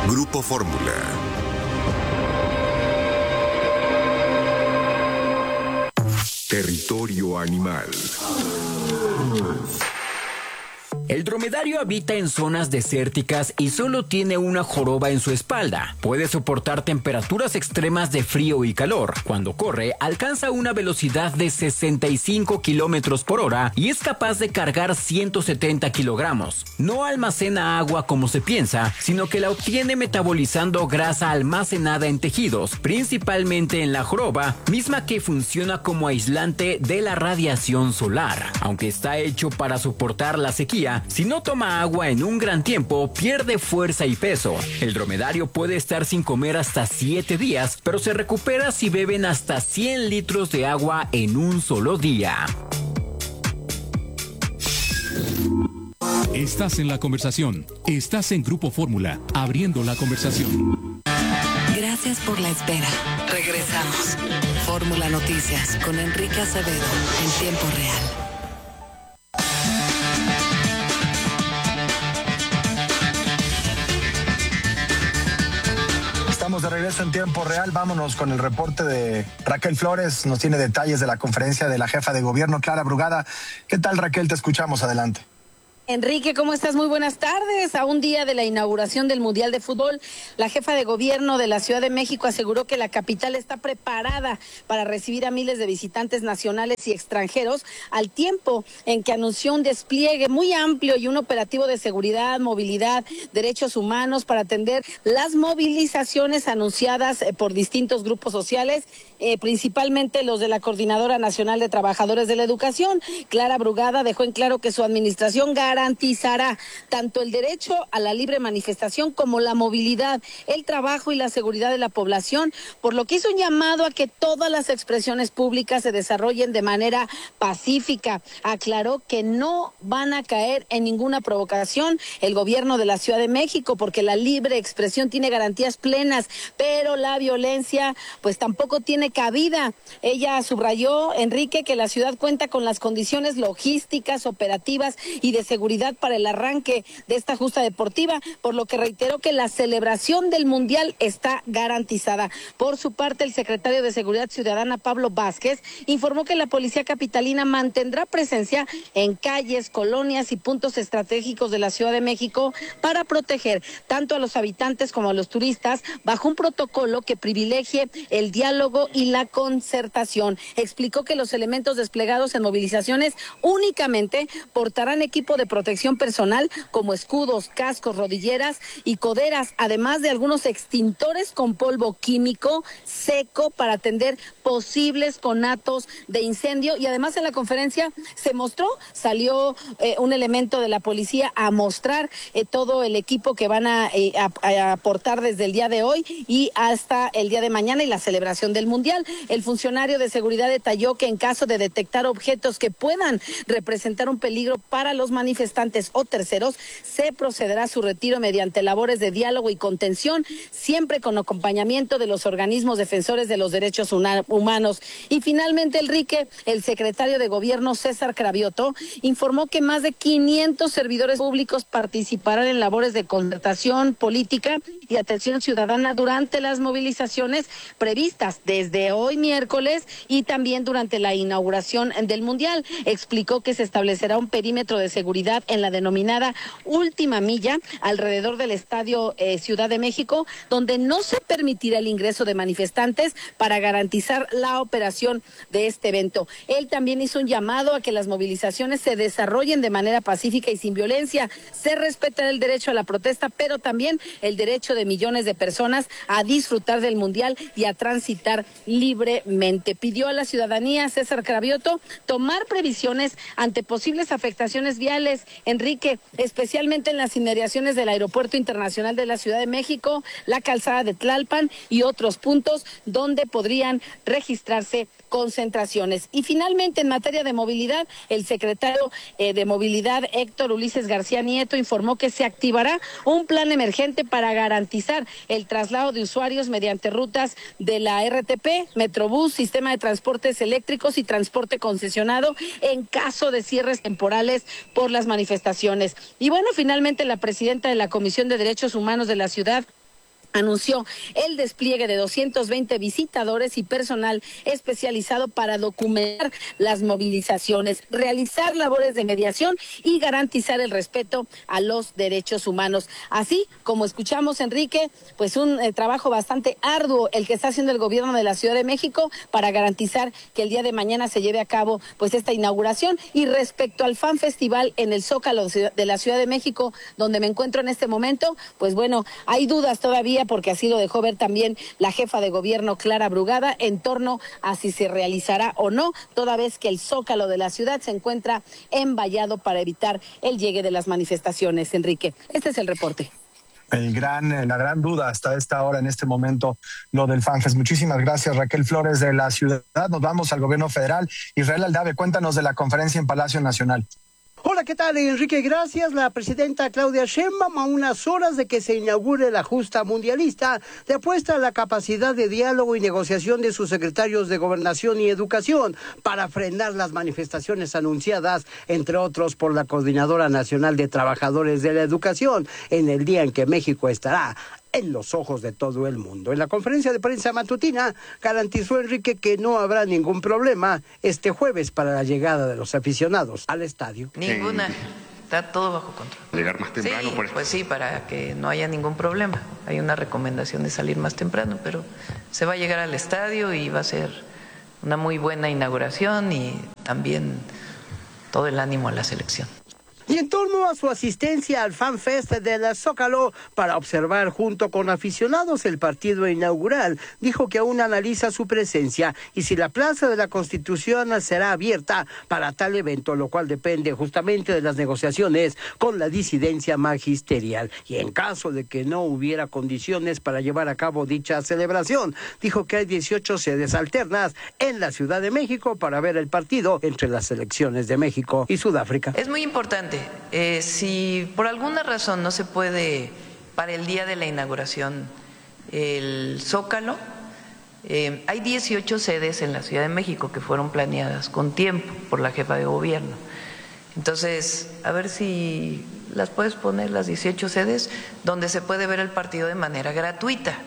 Grupo Fórmula. Territorio animal. El dromedario habita en zonas desérticas y solo tiene una joroba en su espalda. Puede soportar temperaturas extremas de frío y calor. Cuando corre, alcanza una velocidad de 65 kilómetros por hora y es capaz de cargar 170 kilogramos. No almacena agua como se piensa, sino que la obtiene metabolizando grasa almacenada en tejidos, principalmente en la joroba, misma que funciona como aislante de la radiación solar. Aunque está hecho para soportar la sequía, si no toma agua en un gran tiempo, pierde fuerza y peso. El dromedario puede estar sin comer hasta 7 días, pero se recupera si beben hasta 100 litros de agua en un solo día. Estás en la conversación. Estás en Grupo Fórmula, abriendo la conversación. Gracias por la espera. Regresamos. Fórmula Noticias con Enrique Acevedo en tiempo real. Estamos de regreso en tiempo real. Vámonos con el reporte de Raquel Flores. Nos tiene detalles de la conferencia de la jefa de gobierno, Clara Brugada. ¿Qué tal, Raquel? Te escuchamos. Adelante. Enrique, ¿cómo estás? Muy buenas tardes. A un día de la inauguración del Mundial de Fútbol, la jefa de gobierno de la Ciudad de México aseguró que la capital está preparada para recibir a miles de visitantes nacionales y extranjeros, al tiempo en que anunció un despliegue muy amplio y un operativo de seguridad, movilidad, derechos humanos para atender las movilizaciones anunciadas por distintos grupos sociales, principalmente los de la Coordinadora Nacional de Trabajadores de la Educación. Clara Brugada dejó en claro que su administración garantizará tanto el derecho a la libre manifestación como la movilidad, el trabajo y la seguridad de la población, por lo que hizo un llamado a que todas las expresiones públicas se desarrollen de manera pacífica. Aclaró que no van a caer en ninguna provocación el gobierno de la Ciudad de México, porque la libre expresión tiene garantías plenas, pero la violencia pues tampoco tiene cabida. Ella subrayó, Enrique, que la ciudad cuenta con las condiciones logísticas, operativas y de seguridad para el arranque de esta justa deportiva, por lo que reiteró que la celebración del Mundial está garantizada. Por su parte, el secretario de Seguridad Ciudadana, Pablo Vázquez, informó que la policía capitalina mantendrá presencia en calles, colonias y puntos estratégicos de la Ciudad de México para proteger tanto a los habitantes como a los turistas bajo un protocolo que privilegie el diálogo y la concertación. Explicó que los elementos desplegados en movilizaciones únicamente portarán equipo de protección personal como escudos, cascos, rodilleras y coderas, además de algunos extintores con polvo químico seco para atender posibles conatos de incendio. Y además en la conferencia salió un elemento de la policía a mostrar todo el equipo que van a aportar desde el día de hoy y hasta el día de mañana y la celebración del Mundial. El funcionario de seguridad detalló que en caso de detectar objetos que puedan representar un peligro para los manifestantes o terceros, se procederá a su retiro mediante labores de diálogo y contención, siempre con acompañamiento de los organismos defensores de los derechos humanos. Y finalmente, Enrique, el secretario de Gobierno, César Cravioto, informó que más de 500 servidores públicos participarán en labores de concertación política y atención ciudadana durante las movilizaciones previstas desde hoy miércoles y también durante la inauguración del Mundial. Explicó que se establecerá un perímetro de seguridad en la denominada última milla alrededor del Estadio Ciudad de México, donde no se permitirá el ingreso de manifestantes para garantizar la operación de este evento. Él también hizo un llamado a que las movilizaciones se desarrollen de manera pacífica y sin violencia. Se respetará el derecho a la protesta, pero también el derecho de millones de personas a disfrutar del Mundial y a transitar libremente. Pidió a la ciudadanía, César Cravioto, tomar previsiones ante posibles afectaciones viales, Enrique, especialmente en las inmediaciones del Aeropuerto Internacional de la Ciudad de México, la calzada de Tlalpan y otros puntos donde podrían registrarse concentraciones. Y finalmente, en materia de movilidad, el secretario de Movilidad, Héctor Ulises García Nieto, informó que se activará un plan emergente para garantizar el traslado de usuarios mediante rutas de la RTP, Metrobús, sistema de transportes eléctricos y transporte concesionado en caso de cierres temporales por las manifestaciones. Y bueno, finalmente la presidenta de la Comisión de Derechos Humanos de la ciudad, anunció el despliegue de 220 visitadores y personal especializado para documentar las movilizaciones, realizar labores de mediación y garantizar el respeto a los derechos humanos. Así como escuchamos, Enrique, pues un trabajo bastante arduo el que está haciendo el gobierno de la Ciudad de México para garantizar que el día de mañana se lleve a cabo pues esta inauguración. Y respecto al Fan Festival en el Zócalo de la Ciudad de México, donde me encuentro en este momento, pues bueno, hay dudas todavía, porque así lo dejó ver también la jefa de gobierno Clara Brugada en torno a si se realizará o no, toda vez que el Zócalo de la ciudad se encuentra envallado para evitar el llegue de las manifestaciones. Enrique, este es el reporte. La gran duda hasta esta hora, en este momento, lo del FanFest. Muchísimas gracias, Raquel Flores de la ciudad. Nos vamos al gobierno federal. Israel Aldave, cuéntanos de la conferencia en Palacio Nacional. Hola, ¿qué tal, Enrique? Gracias. La presidenta Claudia Sheinbaum, a unas horas de que se inaugure la justa mundialista, le apuesta a la capacidad de diálogo y negociación de sus secretarios de Gobernación y Educación para frenar las manifestaciones anunciadas, entre otros por la Coordinadora Nacional de Trabajadores de la Educación, en el día en que México estará en los ojos de todo el mundo. En la conferencia de prensa matutina garantizó Enrique que no habrá ningún problema este jueves para la llegada de los aficionados al estadio. Ninguna. Está todo bajo control. Llegar más temprano. Sí, pues sí, para que no haya ningún problema. Hay una recomendación de salir más temprano, pero se va a llegar al estadio y va a ser una muy buena inauguración y también todo el ánimo a la selección. Y en torno a su asistencia al FanFest del Zócalo para observar junto con aficionados el partido inaugural, dijo que aún analiza su presencia y si la Plaza de la Constitución será abierta para tal evento, lo cual depende justamente de las negociaciones con la disidencia magisterial. Y en caso de que no hubiera condiciones para llevar a cabo dicha celebración, dijo que hay 18 sedes alternas en la Ciudad de México para ver el partido entre las selecciones de México y Sudáfrica. Es muy importante. Si por alguna razón no se puede para el día de la inauguración el Zócalo, hay 18 sedes en la Ciudad de México que fueron planeadas con tiempo por la jefa de gobierno. Entonces, a ver si las puedes poner, las 18 sedes, donde se puede ver el partido de manera gratuita.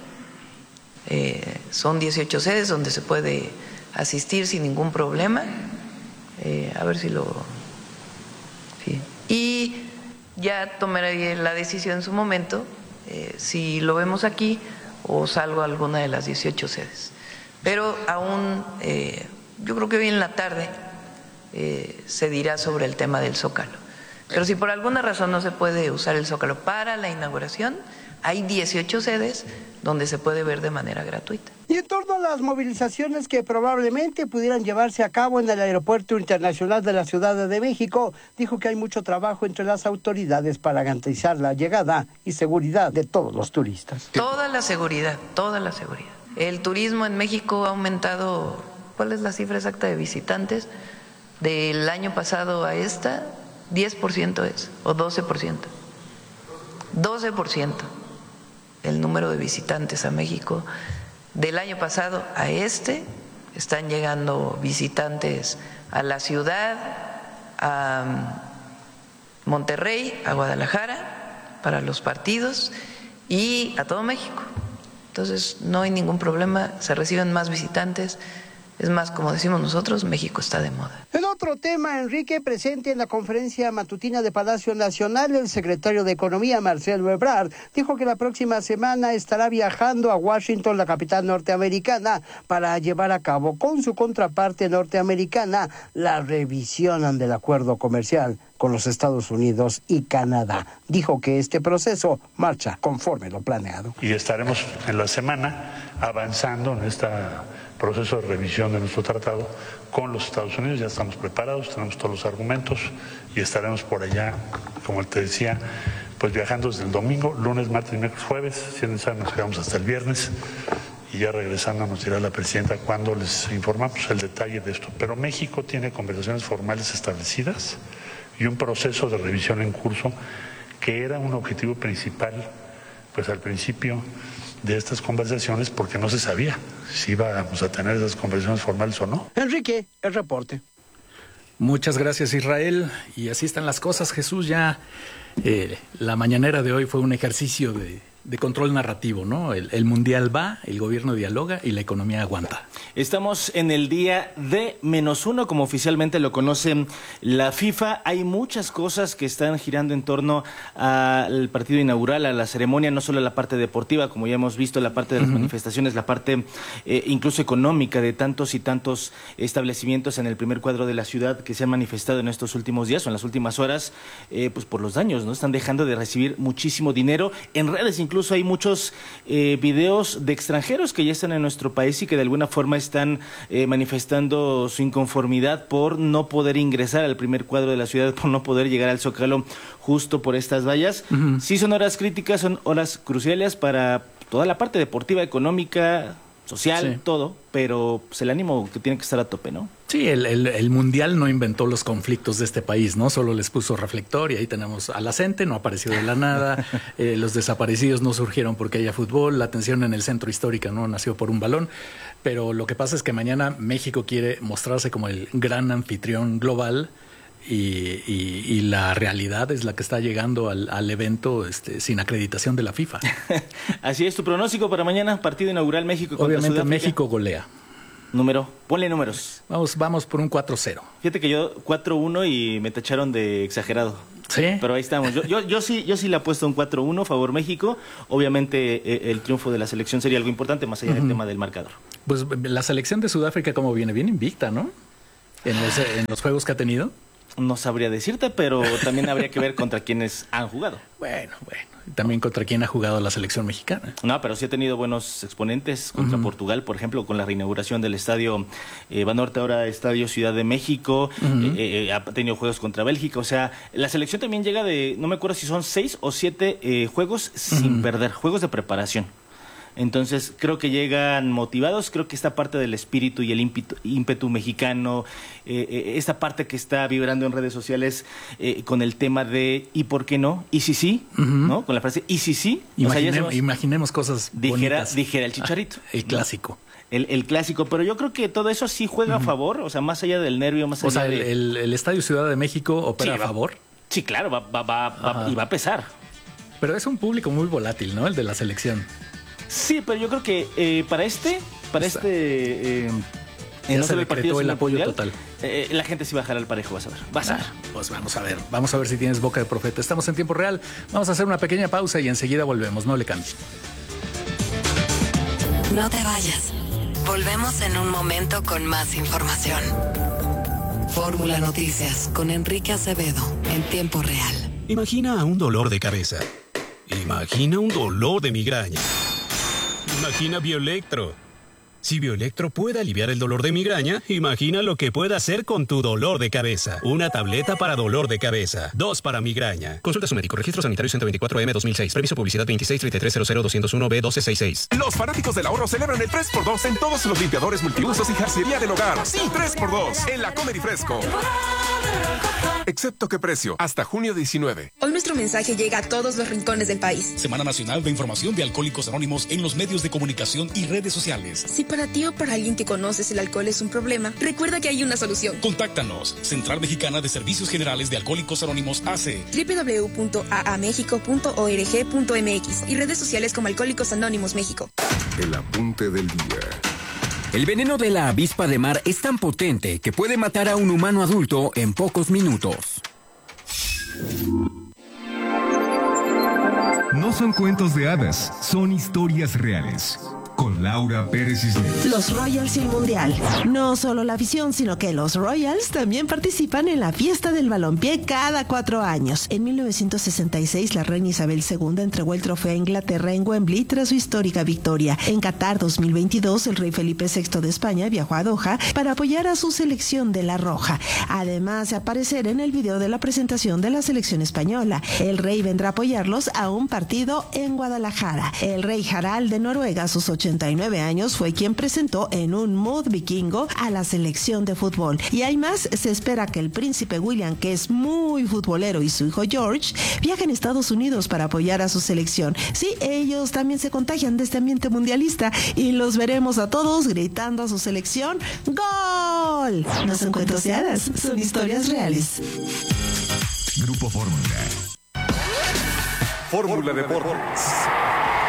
Son 18 sedes donde se puede asistir sin ningún problema. A ver si lo... Sí. Y ya tomaré la decisión en su momento, si lo vemos aquí o salgo a alguna de las 18 sedes. Pero aún, yo creo que hoy en la tarde se dirá sobre el tema del Zócalo. Pero si por alguna razón no se puede usar el Zócalo para la inauguración, hay 18 sedes donde se puede ver de manera gratuita. Y en torno a las movilizaciones que probablemente pudieran llevarse a cabo en el Aeropuerto Internacional de la Ciudad de México, dijo que hay mucho trabajo entre las autoridades para garantizar la llegada y seguridad de todos los turistas. Toda la seguridad, toda la seguridad. El turismo en México ha aumentado, ¿cuál es la cifra exacta de visitantes? Del año pasado a esta, 10% es, o 12%. 12%. El número de visitantes a México del año pasado a este, están llegando visitantes a la ciudad, a Monterrey, a Guadalajara para los partidos y a todo México. Entonces no hay ningún problema, se reciben más visitantes. Es más, como decimos nosotros, México está de moda. En otro tema, Enrique, presente en la conferencia matutina de Palacio Nacional, el secretario de Economía, Marcelo Ebrard, dijo que la próxima semana estará viajando a Washington, la capital norteamericana, para llevar a cabo con su contraparte norteamericana la revisión del acuerdo comercial con los Estados Unidos y Canadá. Dijo que este proceso marcha conforme lo planeado. Y estaremos en la semana avanzando en este proceso de revisión de nuestro tratado con los Estados Unidos. Ya estamos preparados, tenemos todos los argumentos y estaremos por allá, como te decía, pues viajando desde el domingo, lunes, martes, miércoles, jueves. Si es necesario, nos quedamos hasta el viernes y ya regresando nos dirá la presidenta cuando les informamos el detalle de esto. Pero México tiene conversaciones formales establecidas y un proceso de revisión en curso que era un objetivo principal, pues al principio de estas conversaciones, porque no se sabía si íbamos a tener esas conversaciones formales o no. Enrique, el reporte. Muchas gracias, Israel. Y así están las cosas, Jesús. Ya la mañanera de hoy fue un ejercicio de control narrativo, ¿no? El mundial va, el gobierno dialoga y la economía aguanta. Estamos en el día D-1, como oficialmente lo conoce la FIFA. Hay muchas cosas que están girando en torno al partido inaugural, a la ceremonia, no solo la parte deportiva, como ya hemos visto, la parte de las manifestaciones, la parte incluso económica de tantos y tantos establecimientos en el primer cuadro de la ciudad que se han manifestado en estos últimos días o en las últimas horas, pues por los daños, ¿no? Están dejando de recibir muchísimo dinero. En redes incluso hay muchos videos de extranjeros que ya están en nuestro país y que de alguna forma están manifestando su inconformidad por no poder ingresar al primer cuadro de la ciudad, por no poder llegar al Zócalo justo por estas vallas. Sí son horas críticas, son horas cruciales para toda la parte deportiva, económica, social, todo, pero pues el ánimo que tiene que estar a tope, ¿no? Sí, el Mundial no inventó los conflictos de este país, ¿no? Solo les puso reflector y ahí tenemos a la gente, no apareció de la nada, los desaparecidos no surgieron porque haya fútbol, la tensión en el centro histórico no nació por un balón, pero lo que pasa es que mañana México quiere mostrarse como el gran anfitrión global y la realidad es la que está llegando al evento sin acreditación de la FIFA. Así es, tu pronóstico para mañana, partido inaugural México contra Obviamente Sudáfrica. México golea. Número, ponle números. Vamos por un 4-0. Fíjate que yo 4-1 y me tacharon de exagerado. Sí. Pero ahí estamos. Yo sí le apuesto un 4-1 favor México. Obviamente el triunfo de la selección sería algo importante más allá del tema del marcador. Pues la selección de Sudáfrica como viene bien invicta, ¿no? En los juegos que ha tenido. No sabría decirte, pero también habría que ver contra quienes han jugado. Bueno. También contra quién ha jugado la selección mexicana. No, pero sí ha tenido buenos exponentes contra Portugal, por ejemplo, con la reinauguración del estadio Banorte, ahora Estadio Ciudad de México. Ha tenido juegos contra Bélgica. O sea, la selección también llega de, no me acuerdo si son 6 o 7 juegos sin perder, juegos de preparación. Entonces creo que llegan motivados, creo que esta parte del espíritu y el ímpetu mexicano, esta parte que está vibrando en redes sociales con el tema de ¿y por qué no? ¿Y si sí? ¿No? Con la frase ¿y si sí? Imaginemos cosas bonitas. Dijera el Chicharito. El clásico. El clásico, pero yo creo que todo eso sí juega a favor, o sea, más allá del nervio, más allá o sea, el Estadio Ciudad de México opera a favor. Sí, claro, va y va a pesar. Pero es un público muy volátil, ¿no? El de la selección. Sí, pero yo creo que para este ya se decretó el apoyo mundial, total. La gente sí va a jalar parejo, vas a ver. Pues vamos a ver si tienes boca de profeta. Estamos en tiempo real, vamos a hacer una pequeña pausa y enseguida volvemos, no le cambies. No te vayas, volvemos en un momento con más información. Fórmula Noticias con Enrique Acevedo en tiempo real. Imagina un dolor de cabeza. Imagina un dolor de migraña. Imagina Bioelectro. Si Bioelectro puede aliviar el dolor de migraña, imagina lo que puede hacer con tu dolor de cabeza. Una tableta para dolor de cabeza, 2 para migraña. Consulta a su médico. Registro sanitario 124M 2006. Permiso publicidad 2633000201B1266. Los fanáticos del ahorro celebran el 3x2 en todos los limpiadores multiusos y jarcería del hogar. Sí, 3x2 en la Comer y Fresco. Excepto qué precio, hasta junio 19. Hoy nuestro mensaje llega a todos los rincones del país. Semana Nacional de Información de Alcohólicos Anónimos en los medios de comunicación y redes sociales. Si para ti o para alguien que conoces el alcohol es un problema, recuerda que hay una solución. Contáctanos. Central Mexicana de Servicios Generales de Alcohólicos Anónimos AC. www.aamexico.org.mx y redes sociales como Alcohólicos Anónimos México. El apunte del día. El veneno de la avispa de mar es tan potente que puede matar a un humano adulto en pocos minutos. No son cuentos de hadas, son historias reales. Con Laura Pérez Cisneros. Los Royals y el Mundial. No solo la afición, sino que los Royals también participan en la fiesta del balompié cada 4 años. En 1966, la reina Isabel II entregó el trofeo a Inglaterra en Wembley tras su histórica victoria. En Qatar 2022, el rey Felipe VI de España viajó a Doha para apoyar a su selección de la Roja. Además de aparecer en el video de la presentación de la selección española. El rey vendrá a apoyarlos a un partido en Guadalajara. El rey Harald de Noruega, a sus 89 años, fue quien presentó en un mood vikingo a la selección de fútbol. Y hay más, se espera que el príncipe William, que es muy futbolero, y su hijo George viajen a Estados Unidos para apoyar a su selección. Sí, ellos también se contagian de este ambiente mundialista y los veremos a todos gritando a su selección ¡Gol! No son cuentos de hadas, son historias reales. Grupo Fórmula. Fórmula Deportes.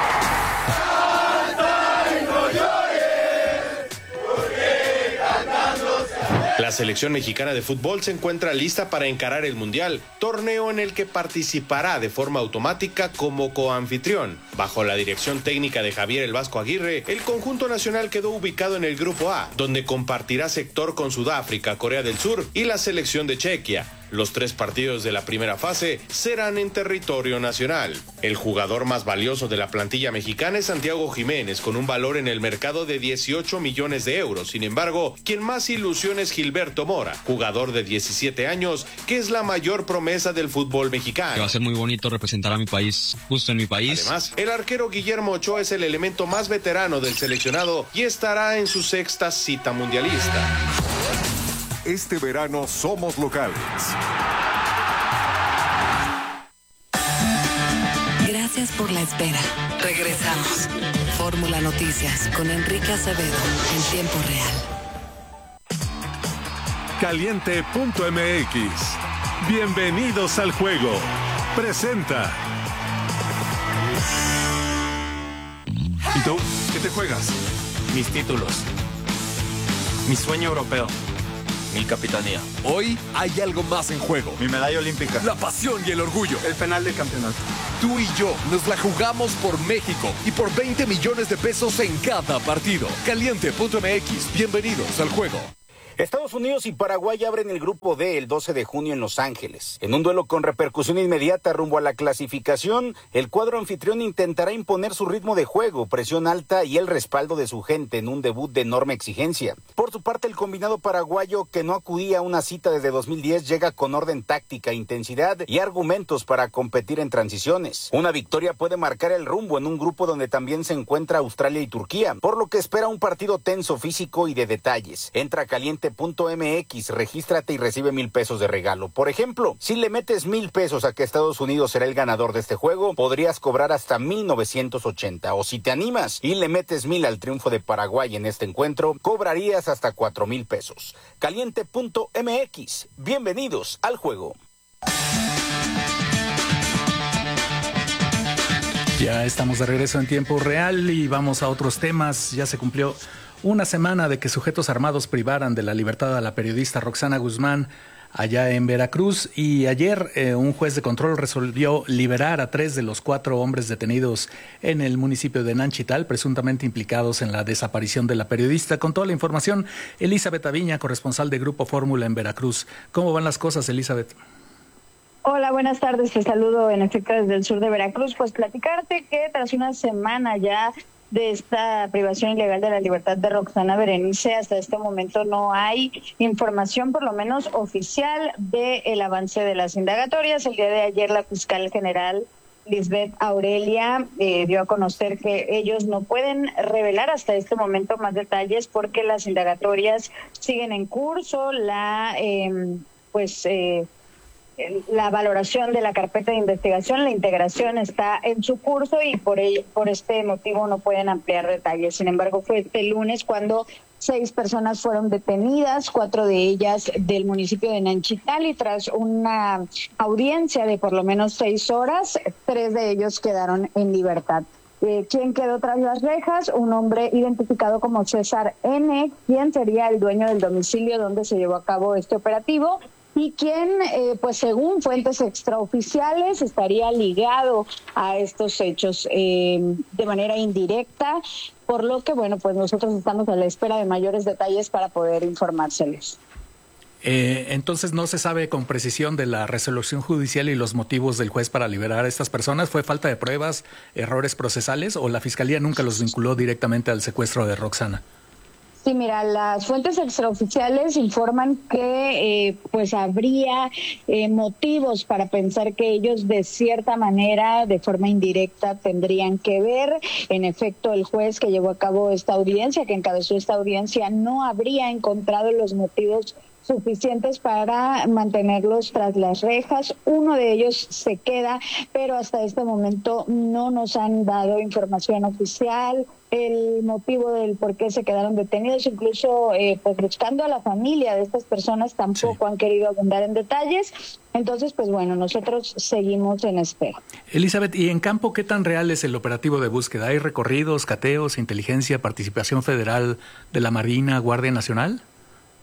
La selección mexicana de fútbol se encuentra lista para encarar el Mundial, torneo en el que participará de forma automática como coanfitrión. Bajo la dirección técnica de Javier El Vasco Aguirre, el conjunto nacional quedó ubicado en el Grupo A, donde compartirá sector con Sudáfrica, Corea del Sur y la selección de Chequia. Los 3 partidos de la primera fase serán en territorio nacional. El jugador más valioso de la plantilla mexicana es Santiago Jiménez, con un valor en el mercado de 18 millones de euros. Sin embargo, quien más ilusiona es Gilberto Mora, jugador de 17 años, que es la mayor promesa del fútbol mexicano. Va a ser muy bonito representar a mi país, justo en mi país. Además, el arquero Guillermo Ochoa es el elemento más veterano del seleccionado y estará en su 6ª cita mundialista. Este verano somos locales. Gracias por la espera. Regresamos. Fórmula Noticias con Enrique Acevedo en tiempo real. Caliente.mx. Bienvenidos al juego. Presenta. ¿Y tú? ¿Qué te juegas? Mis títulos. Mi sueño europeo. Mi capitanía. Hoy hay algo más en juego. Mi medalla olímpica. La pasión y el orgullo. El penal del campeonato. Tú y yo nos la jugamos por México y por 20 millones de pesos en cada partido. Caliente.mx. Bienvenidos al juego. Estados Unidos y Paraguay abren el grupo D el 12 de junio en Los Ángeles. En un duelo con repercusión inmediata rumbo a la clasificación, el cuadro anfitrión intentará imponer su ritmo de juego, presión alta y el respaldo de su gente en un debut de enorme exigencia. Por su parte, el combinado paraguayo, que no acudía a una cita desde 2010, llega con orden táctica, intensidad y argumentos para competir en transiciones. Una victoria puede marcar el rumbo en un grupo donde también se encuentra Australia y Turquía, por lo que espera un partido tenso, físico y de detalles. Entra Caliente.mx, regístrate y recibe $1,000 de regalo. Por ejemplo, si le metes $1,000 a que Estados Unidos será el ganador de este juego, podrías cobrar hasta 1,980. O si te animas y le metes 1,000 al triunfo de Paraguay en este encuentro, cobrarías hasta $4,000. Caliente.mx. Bienvenidos al juego. Ya estamos de regreso en tiempo real y vamos a otros temas. Ya se cumplió una semana de que sujetos armados privaran de la libertad a la periodista Roxana Guzmán allá en Veracruz, y ayer un juez de control resolvió liberar a 3 de los 4 hombres detenidos en el municipio de Nanchital, presuntamente implicados en la desaparición de la periodista. Con toda la información, Elizabeth Aviña, corresponsal de Grupo Fórmula en Veracruz. ¿Cómo van las cosas, Elizabeth? Hola, buenas tardes. Te saludo en efecto desde el sur de Veracruz. Pues platicarte que tras una semana ya de esta privación ilegal de la libertad de Roxana Berenice, hasta este momento no hay información, por lo menos oficial, del avance de las indagatorias. El día de ayer la fiscal general Lisbeth Aurelia dio a conocer que ellos no pueden revelar hasta este momento más detalles porque las indagatorias siguen en curso. La valoración de la carpeta de investigación, la integración está en su curso y por este motivo no pueden ampliar detalles. Sin embargo, fue este lunes cuando 6 personas fueron detenidas, 4 de ellas del municipio de Nanchital, y tras una audiencia de por lo menos 6 horas, 3 de ellos quedaron en libertad. ¿Quién quedó tras las rejas? Un hombre identificado como César N., quien sería el dueño del domicilio donde se llevó a cabo este operativo, y quien, pues según fuentes extraoficiales, estaría ligado a estos hechos de manera indirecta, por lo que, bueno, pues nosotros estamos a la espera de mayores detalles para poder informárseles. Entonces, ¿no se sabe con precisión de la resolución judicial y los motivos del juez para liberar a estas personas? ¿Fue falta de pruebas, errores procesales, o la Fiscalía nunca los vinculó directamente al secuestro de Roxana? Sí, mira, las fuentes extraoficiales informan que pues habría motivos para pensar que ellos de cierta manera, de forma indirecta, tendrían que ver. En efecto, el juez que llevó a cabo esta audiencia, que encabezó esta audiencia, no habría encontrado los motivos suficientes para mantenerlos tras las rejas. Uno de ellos se queda, pero hasta este momento no nos han dado información oficial, el motivo del por qué se quedaron detenidos. Incluso pues buscando a la familia de estas personas tampoco han querido abundar en detalles. Entonces, pues bueno, nosotros seguimos en espera. Elizabeth, ¿y en campo qué tan real es el operativo de búsqueda? ¿Hay recorridos, cateos, inteligencia, participación federal de la Marina, Guardia Nacional?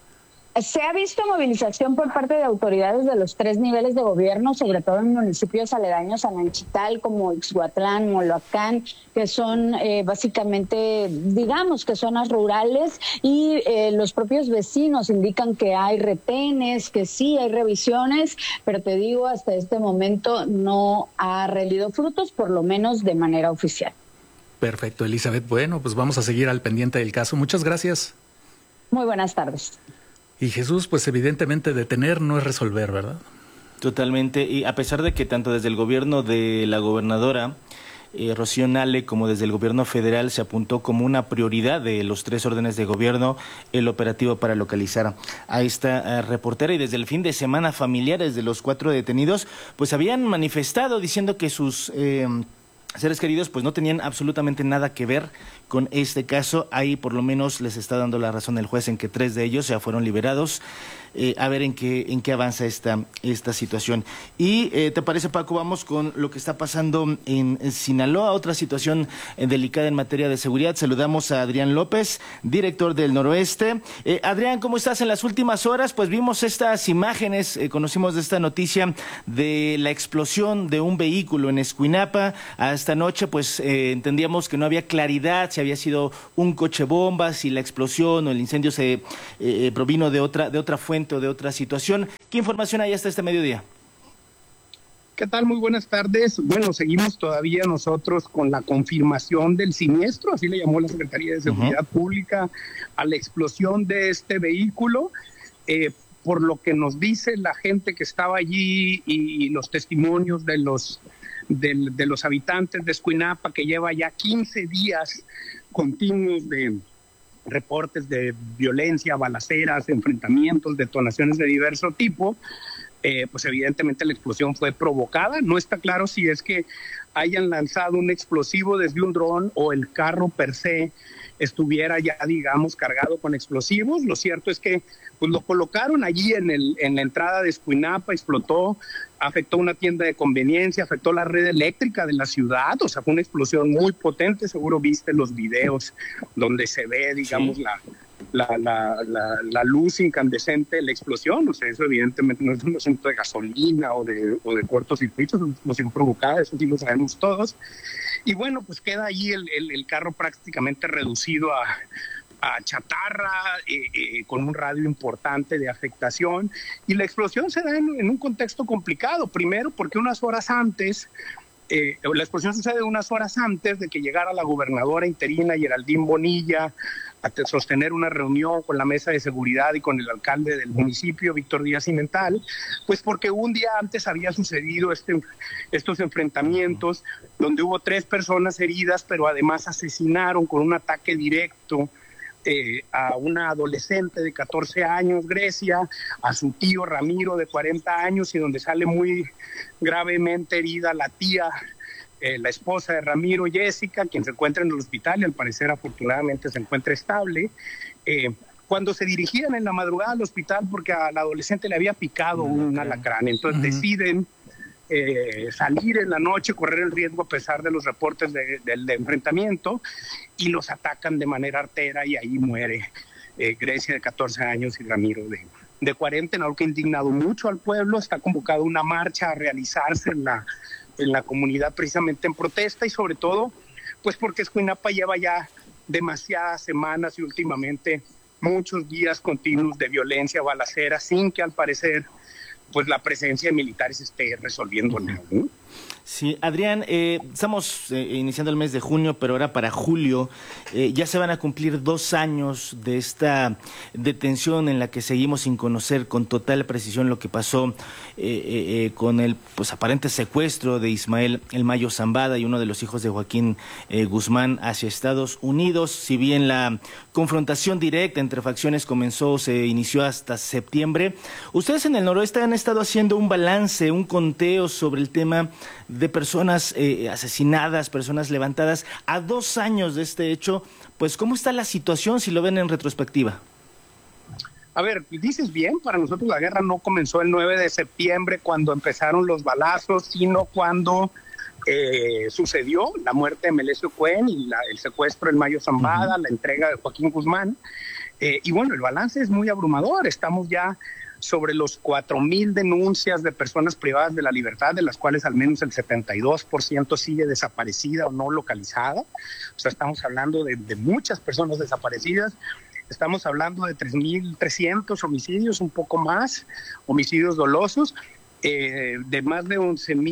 Se ha visto movilización por parte de autoridades de los 3 niveles de gobierno, sobre todo en municipios aledaños a Nanchital, como Ixhuatlán, Moloacán, que son básicamente, digamos que zonas rurales, y los propios vecinos indican que hay retenes, que sí hay revisiones, pero te digo, hasta este momento no ha rendido frutos, por lo menos de manera oficial. Perfecto, Elizabeth. Bueno, pues vamos a seguir al pendiente del caso. Muchas gracias. Muy buenas tardes. Y Jesús, pues evidentemente detener no es resolver, ¿verdad? Totalmente, y a pesar de que tanto desde el gobierno de la gobernadora Rocío Nale como desde el gobierno federal se apuntó como una prioridad de los 3 órdenes de gobierno el operativo para localizar a esta reportera, y desde el fin de semana familiares de los 4 detenidos pues habían manifestado diciendo que sus seres queridos pues no tenían absolutamente nada que ver con este caso. Ahí por lo menos les está dando la razón el juez en que 3 de ellos ya fueron liberados. A ver en qué avanza esta situación. Y ¿te parece, Paco? Vamos con lo que está pasando en Sinaloa, otra situación delicada en materia de seguridad. Saludamos a Adrián López, director del Noroeste. Adrián, ¿cómo estás? En las últimas horas pues vimos estas imágenes, conocimos de esta noticia de la explosión de un vehículo en Escuinapa. Hasta anoche pues entendíamos que no había claridad si había sido un coche bomba, si la explosión o el incendio se provino de otra fuente o de otra situación. ¿Qué información hay hasta este mediodía? ¿Qué tal? Muy buenas tardes. Bueno, seguimos todavía nosotros con la confirmación del siniestro, así le llamó la Secretaría de Seguridad Pública a la explosión de este vehículo. Por lo que nos dice la gente que estaba allí y los testimonios de los habitantes de Escuinapa, que lleva ya 15 días continuos de reportes de violencia, balaceras, enfrentamientos, detonaciones de diverso tipo, pues evidentemente la explosión fue provocada. No está claro si es que hayan lanzado un explosivo desde un dron o el carro per se estuviera ya, digamos, cargado con explosivos. Lo cierto es que pues lo colocaron allí en la entrada de Escuinapa, explotó, afectó una tienda de conveniencia, afectó la red eléctrica de la ciudad. O sea, fue una explosión muy potente. Seguro viste los videos donde se ve, digamos, sí, la luz incandescente de la explosión. O sea, eso evidentemente no es un asunto de gasolina o de cortocircuitos, es una explosión provocada, eso sí lo sabemos todos. Y bueno, pues queda ahí el carro prácticamente reducido a chatarra, con un radio importante de afectación. Y la explosión se da en un contexto complicado. Primero, porque unas horas antes, la explosión sucede unas horas antes de que llegara la gobernadora interina Geraldine Bonilla a sostener una reunión con la mesa de seguridad y con el alcalde del municipio, Víctor Díaz Cimental, pues porque un día antes había sucedido estos enfrentamientos donde hubo 3 personas heridas, pero además asesinaron con un ataque directo a una adolescente de 14 años, Grecia, a su tío Ramiro de 40 años, y donde sale muy gravemente herida la tía, la esposa de Ramiro, Jessica, quien se encuentra en el hospital y al parecer afortunadamente se encuentra estable. Cuando se dirigían en la madrugada al hospital porque a la adolescente le había picado un alacrán, entonces deciden salir en la noche, correr el riesgo a pesar de los reportes del enfrentamiento, y los atacan de manera artera y ahí muere Grecia de 14 años y Ramiro de 40, en algo que ha indignado mucho al pueblo. Está convocada una marcha a realizarse en la comunidad precisamente en protesta, y sobre todo pues porque Escuinapa lleva ya demasiadas semanas y últimamente muchos días continuos de violencia balacera sin que al parecer pues la presencia de militares esté resolviendo nada, ¿no? Sí, Adrián, estamos iniciando el mes de junio, pero ahora para julio ya se van a cumplir 2 años de esta detención en la que seguimos sin conocer con total precisión lo que pasó con el pues aparente secuestro de Ismael El Mayo Zambada y uno de los hijos de Joaquín Guzmán hacia Estados Unidos. Si bien la confrontación directa entre facciones se inició hasta septiembre, ustedes en el Noroeste han estado haciendo un balance, un conteo sobre el tema de personas asesinadas, personas levantadas a 2 años de este hecho. Pues, ¿cómo está la situación si lo ven en retrospectiva? A ver, dices bien, para nosotros la guerra no comenzó el 9 de septiembre cuando empezaron los balazos, sino cuando sucedió la muerte de Melesio Cuen y el secuestro del Mayo Zambada, la entrega de Joaquín Guzmán. Y bueno, el balance es muy abrumador. Estamos ya sobre los 4,000 denuncias de personas privadas de la libertad, de las cuales al menos el 72% sigue desaparecida o no localizada. O sea, estamos hablando de muchas personas desaparecidas. Estamos hablando de 3,300 homicidios, un poco más, homicidios dolosos, de más de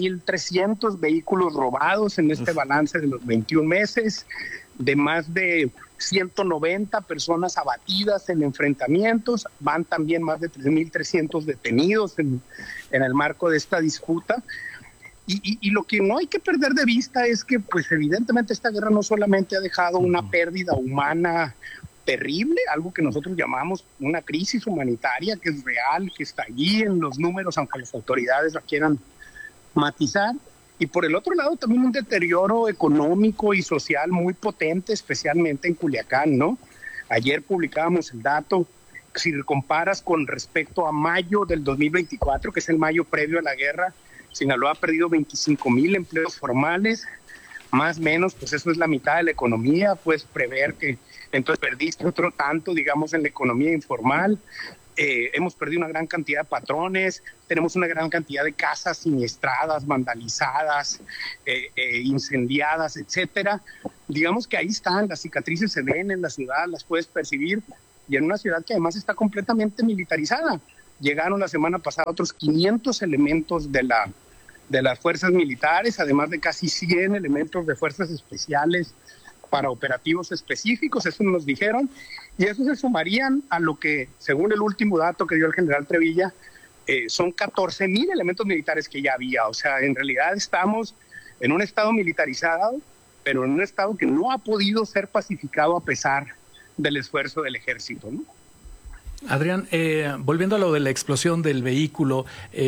11,300 vehículos robados en este balance de los 21 meses, de más de 190 personas abatidas en enfrentamientos, van también más de 3,300 detenidos en el marco de esta disputa. Y lo que no hay que perder de vista es que, pues evidentemente esta guerra no solamente ha dejado una pérdida humana terrible, algo que nosotros llamamos una crisis humanitaria, que es real, que está allí en los números, aunque las autoridades la quieran matizar, y por el otro lado también un deterioro económico y social muy potente, especialmente en Culiacán, ¿no? Ayer publicábamos el dato, si comparas con respecto a mayo del 2024, que es el mayo previo a la guerra, Sinaloa ha perdido 25,000 empleos formales, más o menos, pues eso es la mitad de la economía. Puedes prever que entonces perdiste otro tanto, digamos, en la economía informal. Hemos perdido una gran cantidad de patrones, tenemos una gran cantidad de casas siniestradas, vandalizadas, incendiadas, etcétera. Digamos que ahí están, las cicatrices se ven en la ciudad, las puedes percibir, y en una ciudad que además está completamente militarizada. Llegaron la semana pasada otros 500 elementos de las fuerzas militares, además de casi 100 elementos de fuerzas especiales para operativos específicos, eso nos dijeron, y eso se sumarían a lo que, según el último dato que dio el general Trevilla, son 14,000 elementos militares que ya había. O sea, en realidad estamos en un estado militarizado, pero en un estado que no ha podido ser pacificado a pesar del esfuerzo del ejército, ¿no? Adrián, volviendo a lo de la explosión del vehículo,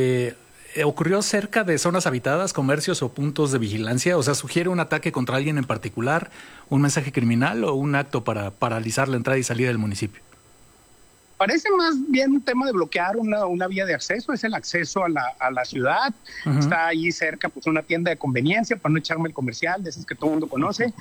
¿ocurrió cerca de zonas habitadas, comercios o puntos de vigilancia? O sea, ¿sugiere un ataque contra alguien en particular, un mensaje criminal o un acto para paralizar la entrada y salida del municipio? Parece más bien un tema de bloquear una vía de acceso, es el acceso a la ciudad. Uh-huh. Está ahí cerca pues una tienda de conveniencia, para no echarme el comercial, de esas que todo el mundo conoce,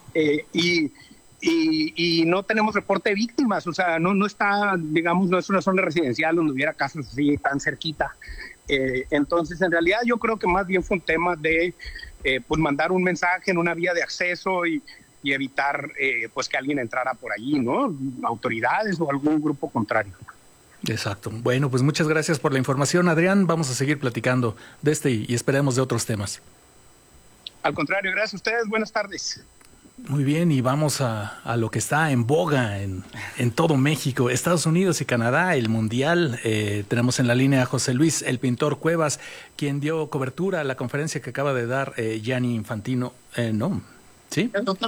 y no tenemos reporte de víctimas. O sea, no está, digamos, no es una zona residencial donde hubiera casas así tan cerquita. Entonces, en realidad yo creo que más bien fue un tema de pues mandar un mensaje en una vía de acceso y evitar pues que alguien entrara por allí, ¿no? Autoridades o algún grupo contrario. Exacto. Bueno, pues muchas gracias por la información, Adrián. Vamos a seguir platicando de este y esperemos de otros temas. Al contrario, gracias a ustedes. Buenas tardes. Muy bien, y vamos a lo que está en boga en todo México, Estados Unidos y Canadá, el Mundial. Tenemos en la línea a José Luis, el pintor Cuevas, quien dio cobertura a la conferencia que acaba de dar Gianni Infantino. ¿No? ¿Sí?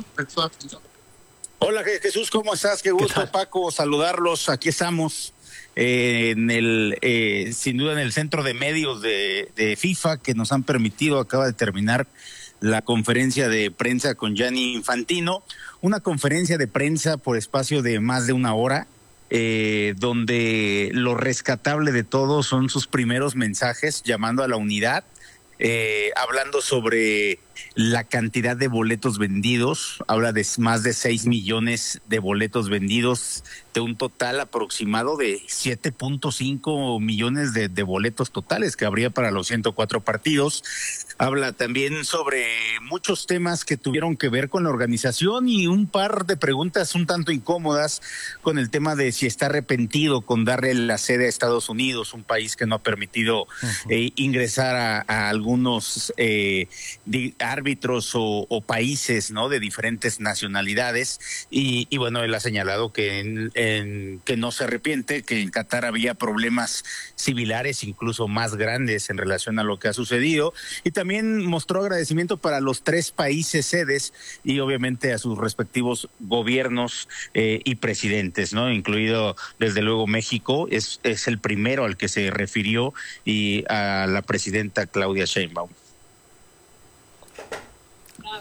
Hola Jesús, ¿cómo estás? Qué gusto, Paco, saludarlos. Aquí estamos sin duda en el centro de medios de FIFA que nos han permitido, acaba de terminar la conferencia de prensa con Gianni Infantino, una conferencia de prensa por espacio de más de una hora, donde lo rescatable de todo son sus primeros mensajes llamando a la unidad, hablando sobre la cantidad de boletos vendidos, habla de más de 6 millones de boletos vendidos, de un total aproximado de 7.5 millones de boletos totales que habría para los 104 partidos. Habla también sobre muchos temas que tuvieron que ver con la organización y un par de preguntas un tanto incómodas con el tema de si está arrepentido con darle la sede a Estados Unidos, un país que no ha permitido ingresar a algunos árbitros o países, ¿no?, de diferentes nacionalidades, y bueno, él ha señalado que no se arrepiente, que en Qatar había problemas similares, incluso más grandes en relación a lo que ha sucedido, y también mostró agradecimiento para los 3 países sedes y obviamente a sus respectivos gobiernos y presidentes, ¿no?, incluido desde luego México, es el primero al que se refirió, y a la presidenta Claudia Sheinbaum.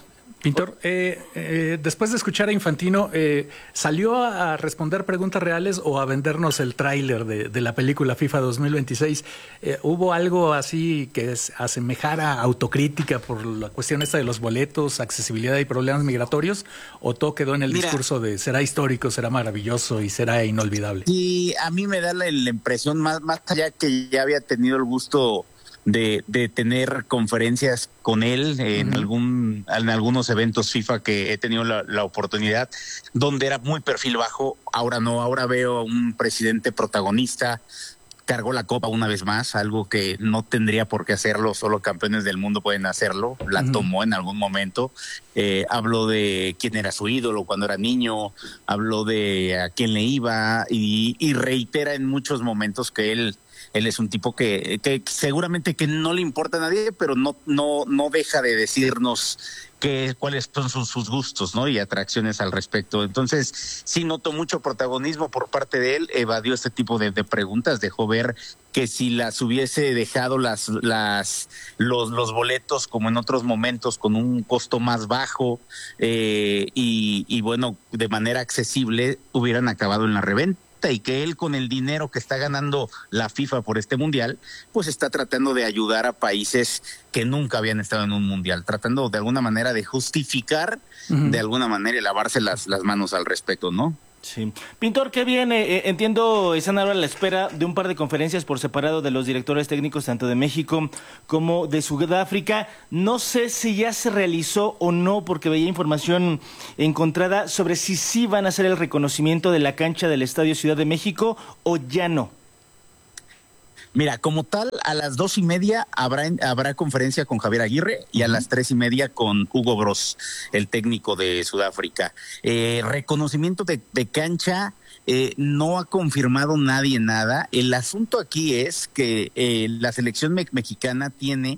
Pintor, después de escuchar a Infantino, ¿salió a responder preguntas reales o a vendernos el tráiler de la película FIFA 2026? ¿Hubo algo así que asemejara autocrítica por la cuestión esta de los boletos, accesibilidad y problemas migratorios? ¿O todo quedó en el discurso de será histórico, será maravilloso y será inolvidable? Y a mí me da la impresión, más allá que ya había tenido el gusto de tener conferencias con él en algunos eventos FIFA que he tenido la oportunidad, donde era muy perfil bajo. Ahora no, ahora veo a un presidente protagonista. Cargó la copa una vez más, algo que no tendría por qué hacerlo, solo campeones del mundo pueden hacerlo. La tomó en algún momento. Habló de quién era su ídolo cuando era niño, habló de a quién le iba y reitera en muchos momentos que él es un tipo que seguramente que no le importa a nadie, pero no deja de decirnos cuáles son sus gustos, ¿no? Y atracciones al respecto. Entonces, sí noto mucho protagonismo por parte de él. Evadió este tipo de preguntas, dejó ver que si las hubiese dejado los boletos como en otros momentos con un costo más bajo y bueno, de manera accesible, hubieran acabado en la reventa. Y que él, con el dinero que está ganando la FIFA por este mundial, pues está tratando de ayudar a países que nunca habían estado en un mundial, tratando de alguna manera de justificar, de alguna manera, y lavarse las manos al respecto, ¿no? Sí. Pintor, ¿qué viene? Entiendo, están ahora a la espera de un par de conferencias por separado de los directores técnicos tanto de México como de Sudáfrica. No sé si ya se realizó o no, porque veía información encontrada sobre si sí van a hacer el reconocimiento de la cancha del Estadio Ciudad de México o ya no. Mira, como tal, a las 2:30 habrá conferencia con Javier Aguirre y a las 3:30 con Hugo Broos, el técnico de Sudáfrica. Reconocimiento de cancha, no ha confirmado nadie nada. El asunto aquí es que la selección mexicana tiene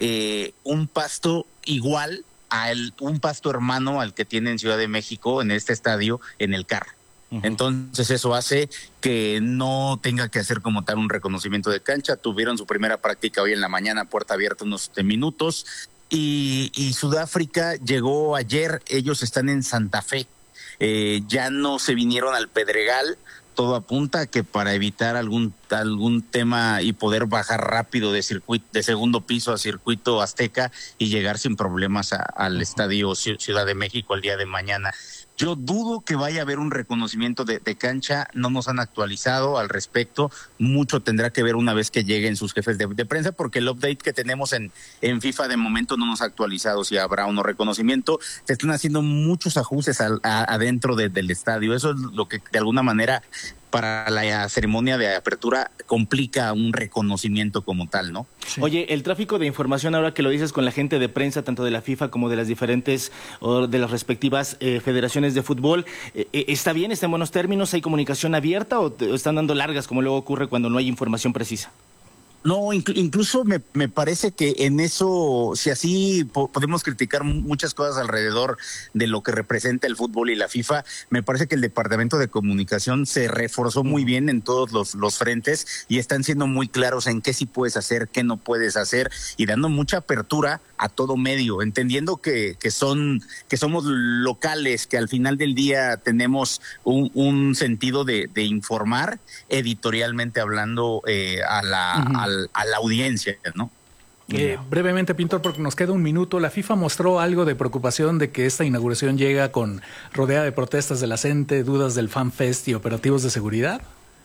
un pasto igual un pasto hermano al que tiene en Ciudad de México, en este estadio, en el CAR. Entonces eso hace que no tenga que hacer como tal un reconocimiento de cancha. Tuvieron su primera práctica hoy en la mañana, puerta abierta, unos minutos, y Sudáfrica llegó ayer. Ellos están en Santa Fe, ya no se vinieron al Pedregal. Todo apunta que para evitar algún tema y poder bajar rápido de segundo piso a circuito Azteca y llegar sin problemas al Estadio Ciudad de México el día de mañana. Yo dudo que vaya a haber un reconocimiento de cancha, no nos han actualizado al respecto. Mucho tendrá que ver una vez que lleguen sus jefes de prensa, porque el update que tenemos en FIFA de momento no nos ha actualizado si habrá o no reconocimiento. Se están haciendo muchos ajustes adentro del estadio. Eso es lo que de alguna manera para la ceremonia de apertura complica un reconocimiento como tal, ¿no? Sí. Oye, el tráfico de información, ahora que lo dices con la gente de prensa, tanto de la FIFA como de las diferentes o de las respectivas federaciones de fútbol, ¿está bien? ¿Está en buenos términos? ¿Hay comunicación abierta o están dando largas como luego ocurre cuando no hay información precisa? No, incluso me parece que en eso, si así podemos criticar muchas cosas alrededor de lo que representa el fútbol y la FIFA, me parece que el Departamento de Comunicación se reforzó muy bien en todos los frentes y están siendo muy claros en qué sí puedes hacer, qué no puedes hacer, y dando mucha apertura a todo medio, entendiendo que somos locales, que al final del día tenemos un sentido de informar editorialmente hablando a la audiencia, ¿no? Brevemente, Pintor, porque nos queda un minuto, la FIFA mostró algo de preocupación de que esta inauguración llega rodeada de protestas de la gente, dudas del FanFest y operativos de seguridad.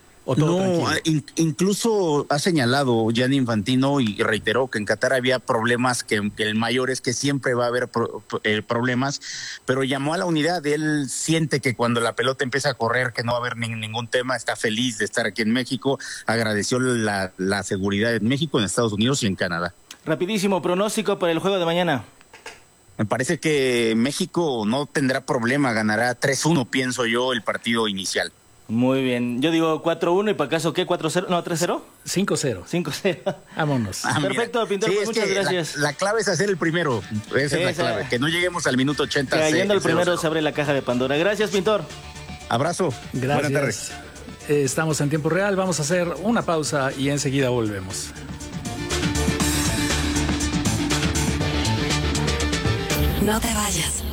No, incluso ha señalado Gianni Infantino y reiteró que en Qatar había problemas, que el mayor es que siempre va a haber problemas, pero llamó a la unidad. Él siente que cuando la pelota empieza a correr, que no va a haber ningún tema, está feliz de estar aquí en México, agradeció la seguridad en México, en Estados Unidos y en Canadá. Rapidísimo, pronóstico para el juego de mañana. Me parece que México no tendrá problema, ganará 3-1, pienso yo, el partido inicial. Muy bien, yo digo 4-1 y para acaso, ¿qué? ¿4-0? No, ¿3-0? 5-0. 5-0. Vámonos. Perfecto, Pintor, sí, pues muchas gracias. La clave es hacer el primero, esa es la clave, que no lleguemos al minuto 80. Cayendo el primero se abre la caja de Pandora. Gracias, Pintor. Abrazo. Gracias. Buenas tardes. Estamos en tiempo real, vamos a hacer una pausa y enseguida volvemos. No te vayas.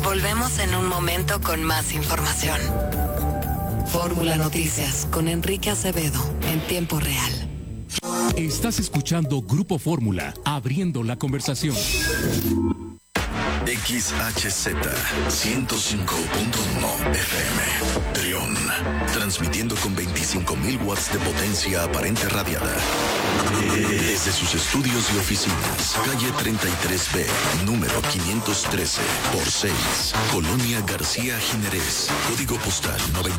Volvemos en un momento con más información. Fórmula Noticias con Enrique Acevedo en tiempo real. Estás escuchando Grupo Fórmula, abriendo la conversación. XHZ 105.1 FM Trión, transmitiendo con 25.000 watts de potencia aparente radiada desde sus estudios y oficinas, calle 33B, número 513 por 6, Colonia García Jiménez, código postal